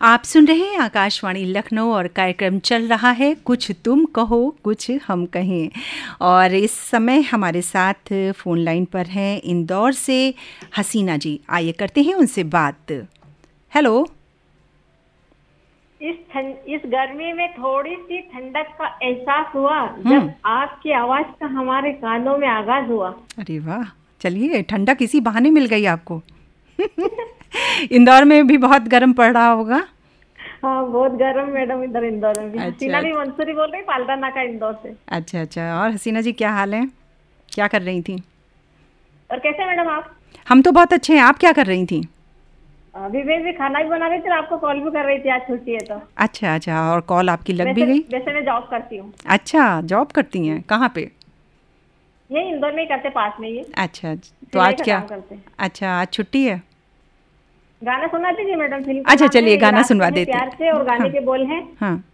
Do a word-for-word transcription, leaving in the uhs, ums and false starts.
आप सुन रहे हैं आकाशवाणी लखनऊ और कार्यक्रम चल रहा है कुछ तुम कहो कुछ हम कहें। और इस समय हमारे साथ फ़ोन लाइन पर हैं इंदौर से हसीना जी। आइए करते हैं उनसे बात। हेलो। इस इस गर्मी में थोड़ी सी ठंडक का एहसास हुआ जब आपकी आवाज का हमारे कानों में आगाज हुआ। अरे वाह, चलिए ठंडक इसी बहाने मिल गई आपको। इंदौर में भी बहुत गर्म पड़ रहा होगा। हाँ बहुत गर्म मैडम, इधर इंदौर में भी। अच्छा, हसीना भी मंसूरी बोल रही, पाल्टा नाका इंदौर से। अच्छा अच्छा। और हसीना जी क्या हाल है, क्या कर रही थी? और कैसे मैडम आप? हम तो बहुत अच्छे हैं। आप क्या कर रही थी? अभी मैं भी खाना भी बना रही थी, आपको कॉल भी कर रही थी, आज छुट्टी है तो। अच्छा अच्छा। और कॉल आपकी लग भी वैसे गई? वैसे मैं जॉब करती हूँ। अच्छा, जॉब करती हैं, कहाँ पे? ये इंदौर में ही करते, पास में ही। अच्छा, तो आज क्या? करते हैं। अच्छा, आज छुट्टी है। गाना सुना दीजिए मैडम, फिल्म। अच्छा चलिए गाना सुनवा देते हैं। प्यार से, और गाने हाँ, के बोल हैं हाँ।